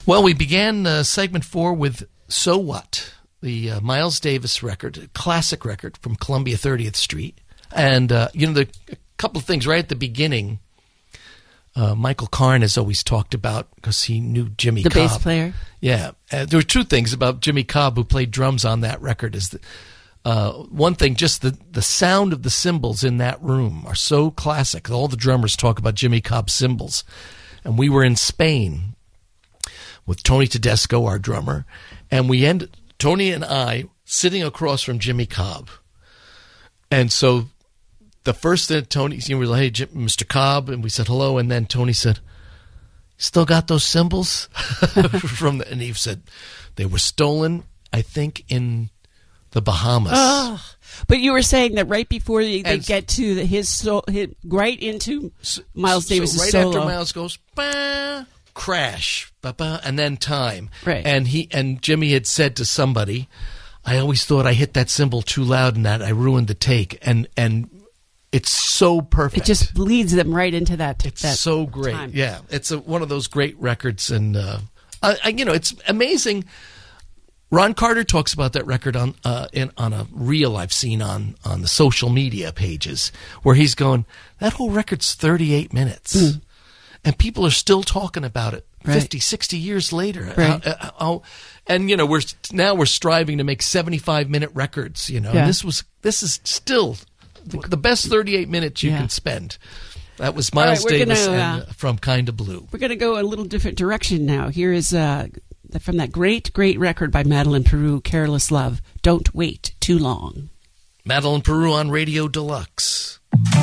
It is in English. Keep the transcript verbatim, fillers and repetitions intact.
Well, we began uh, segment four with So What, the uh, Miles Davis record, a classic record from Columbia thirtieth Street. And, uh, you know, the, a couple of things right at the beginning, uh, Michael Karn has always talked about, because he knew Jimmy the Cobb. The bass player? Yeah. Uh, there were two things about Jimmy Cobb, who played drums on that record. Is that, uh, one thing, just the, the sound of the cymbals in that room are so classic. All the drummers talk about Jimmy Cobb's cymbals. And we were in Spain with Tony Tedesco, our drummer, and we ended, Tony and I, sitting across from Jimmy Cobb. And so the first thing Tony, you know, we were like, hey, Jim, Mister Cobb, and we said hello, and then Tony said, still got those cymbals? From the, and he said, they were stolen, I think, in the Bahamas. Oh, but you were saying that right before they, they And- get to the, his, so, his, right into Miles So Davis' right solo. after Miles goes, bah, crash, bah, bah, and then time. Right. And he and Jimmy had said to somebody, I always thought I hit that cymbal too loud and that I ruined the take. And and it's so perfect. It just leads them right into that. It's that so great. time. Yeah, it's a, one of those great records, and uh, I, I, you know, it's amazing. Ron Carter talks about that record on uh, in on a reel I've seen on on the social media pages, where he's going, that whole record's thirty-eight minutes, Mm. and people are still talking about it Right. fifty, sixty years later. Right. How- how- how- and you know, we're now we're striving to make seventy-five minute records. You know, Yeah. and this was this is still the, the best thirty-eight minutes you Yeah. can spend. That was All right, Miles we're Davis gonna, and, uh, uh, from Kinda Blue. We're going to go a little different direction now. Here is uh, from that great, great record by Madeline Peru, Careless Love, Don't Wait Too Long. Madeline Peru on Radio Deluxe.